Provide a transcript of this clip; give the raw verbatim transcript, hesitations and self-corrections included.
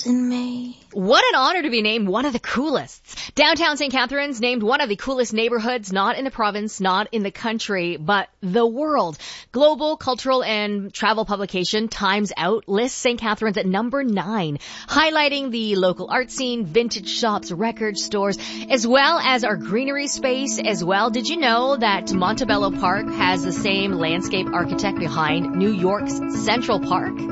coolest in me. What an honor to be named one of the coolest. Downtown Saint Catharines named one of the coolest neighborhoods, not in the province, not in the country, but the world. Global cultural and travel publication Times Out lists Saint Catharines at number nine, highlighting the local art scene, vintage shops, record stores, as well as our greenery space as well. Did you know that Montebello Park has the same landscape architect behind New York's Central Park?